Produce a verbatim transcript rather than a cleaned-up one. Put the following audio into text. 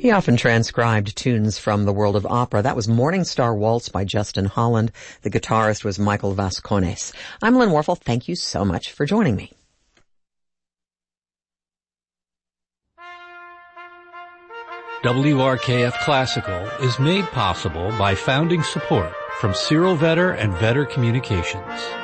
He often transcribed tunes from the world of opera. That was Morning Star Waltz by Justin Holland. The guitarist was Michael Vascones. I'm Lynn Warfel. Thank you so much for joining me. W R K F Classical is made possible by founding support from Cyril Vetter and Vetter Communications.